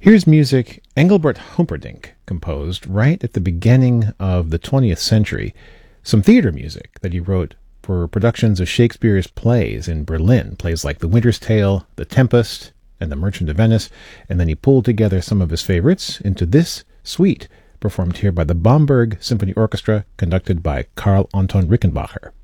Here's music Engelbert Humperdinck composed right at the beginning of the 20th century, some theater music that he wrote for productions of Shakespeare's plays in Berlin, plays like The Winter's Tale, The Tempest, and The Merchant of Venice, and then he pulled together some of his favorites into this suite, performed here by the Bamberg Symphony Orchestra, conducted by Karl Anton Rickenbacher.